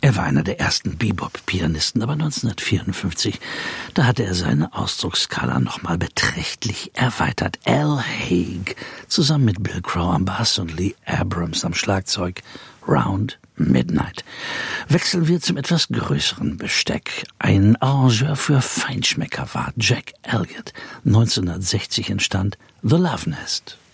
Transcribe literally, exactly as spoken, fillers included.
Er war einer der ersten Bebop-Pianisten, aber neunzehnhundertvierundfünfzig, da hatte er seine Ausdrucksskala nochmal beträchtlich erweitert. Al Haig, zusammen mit Bill Crow am Bass und Lee Abrams am Schlagzeug, Round Midnight. Wechseln wir zum etwas größeren Besteck. Ein Arrangeur für Feinschmecker war Jack Elliott. neunzehnhundertsechzig entstand The Love Nest.